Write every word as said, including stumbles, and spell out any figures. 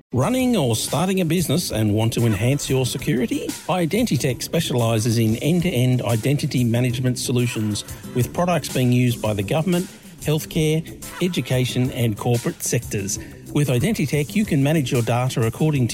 Running or starting a business and want to enhance your security? Identitech specialises in end-to-end identity management solutions with products being used by the government, healthcare, education and corporate sectors. With Identitech, you can manage your data according to